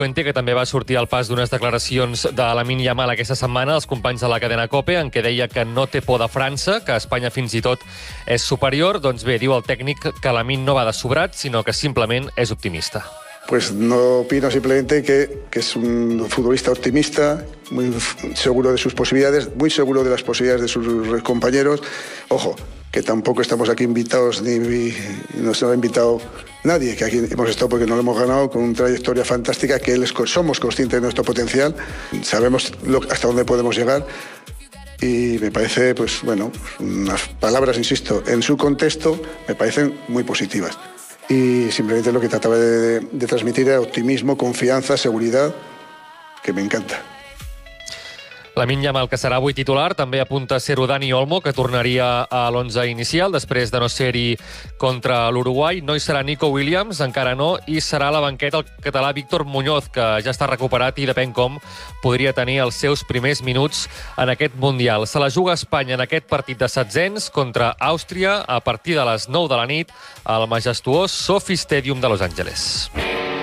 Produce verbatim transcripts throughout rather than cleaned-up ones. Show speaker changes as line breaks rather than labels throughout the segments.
Puente, que també va sortir al pas d'unes declaracions de Lamine Yamal aquesta setmana als companys de la cadena COPE, en què deia que no té por de França, que Espanya fins i tot és superior. Doncs bé, diu el tècnic que Lamine no va de sobrat, sinó que simplement és optimista.
Pues no opino, simplemente que, que es un futbolista optimista, muy seguro de sus posibilidades, muy seguro de las posibilidades de sus compañeros. Ojo, que tampoco estamos aquí invitados, ni, ni nos ha invitado nadie, que aquí hemos estado porque no lo hemos ganado, con una trayectoria fantástica, que él es, somos conscientes de nuestro potencial, sabemos lo, hasta dónde podemos llegar. Y me parece, pues bueno, unas palabras, insisto, en su contexto me parecen muy positivas. Y simplemente lo que trataba de, de, de transmitir era optimismo, confianza, seguridad, que me encanta.
Lamine Yamal, que serà avui titular, també apunta a ser-ho Dani Olmo, que tornaria a l'onze inicial després de no ser-hi contra l'Uruguai. No hi serà Nico Williams, encara no, i serà a la banqueta el català Víctor Muñoz, que ja està recuperat i depèn com podria tenir els seus primers minuts en aquest Mundial. Se la juga Espanya en aquest partit de setzents contra Àustria a partir de les nou de la nit al majestuós Sophie Stadium de Los Angeles.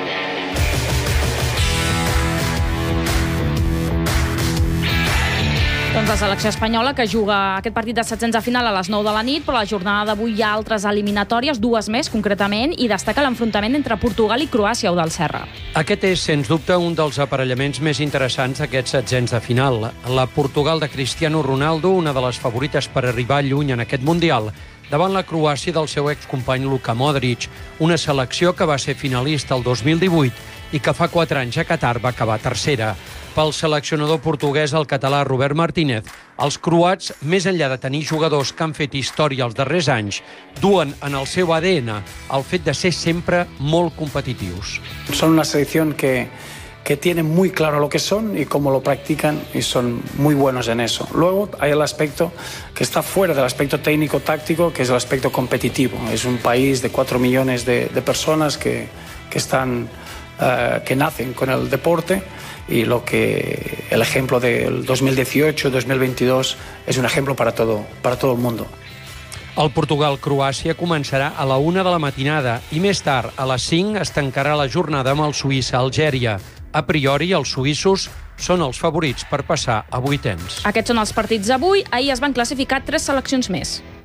Doncs la selecció espanyola, que juga aquest partit de setzents a final a les nou de la nit, però la jornada d'avui hi ha altres eliminatòries, dues més concretament, i destaca l'enfrontament entre Portugal i Croàcia, Eudald Serra.
Aquest és, sens dubte, un dels aparellaments més interessants d'aquests setzents de final. La Portugal de Cristiano Ronaldo, una de les favorites per arribar lluny en aquest Mundial, davant la Croàcia del seu excompany Luka Modric, una selecció que va ser finalista el dos mil divuit i que fa quatre anys a Qatar va acabar tercera. Pel seleccionador portuguès, el català Robert Martínez, els croats, més enllà de tenir jugadors que han fet història els darrers anys, duen en el seu A D N el fet de ser sempre molt competitius.
Son una selección que, que tiene muy claro lo que son y cómo lo practican, y son muy buenos en eso. Luego hay el aspecto que está fuera del aspecto técnico-táctico, que es el aspecto competitivo. Es un país de cuatro millones de, de personas que, que están... Uh, que nacen con el deporte, y lo que el ejemplo del dos mil dieciocho dos mil veintidós es un ejemplo para todo, para todo el mundo.
El Portugal-Croàcia començarà a la una de la matinada i més tard, a les cinc, es tancarà la jornada amb el Suïssa-Algèria. A priori, els suïssos són els favorits per passar a vuitens.
Aquests són els partits d'avui. Ahir es van classificar tres seleccions més.